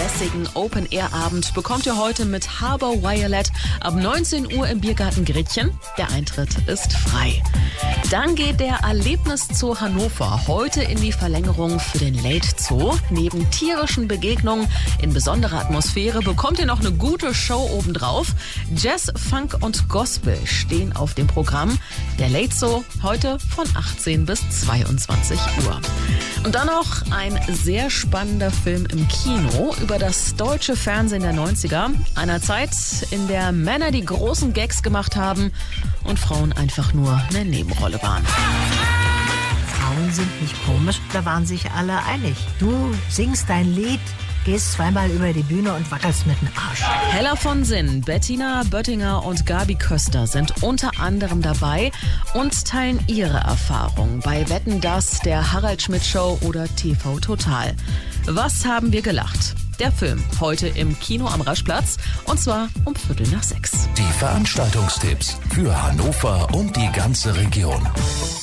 lässigen Open-Air-Abend bekommt ihr heute mit Harbor Violet ab 19 Uhr im Biergarten Gretchen. Der Eintritt ist frei. Dann geht der Erlebniszoo Hannover heute in die Verlängerung für den Late Zoo. Neben tierischen Begegnungen in besonderer Atmosphäre bekommt ihr noch eine gute Show obendrauf. Jazz, Funk und Gospel stehen auf dem Programm. Der Late Zoo heute von 18 bis 22 Uhr. Und dann noch ein sehr spannender Film im Kino über das deutsche Fernsehen der 90er. Einer Zeit, in der Männer die großen Gags gemacht haben und Frauen einfach nur eine Nebenrolle waren. Frauen sind nicht komisch, da waren sich alle einig. Du singst dein Lied, gehst zweimal über die Bühne und wackelst mit dem Arsch. Hella von Sinn, Bettina Böttinger und Gabi Köster sind unter anderem dabei und teilen ihre Erfahrungen bei Wetten, dass, der Harald Schmidt Show oder TV Total. Was haben wir gelacht? Der Film heute im Kino am Raschplatz und zwar um 5:45. Die Veranstaltungstipps für Hannover und die ganze Region.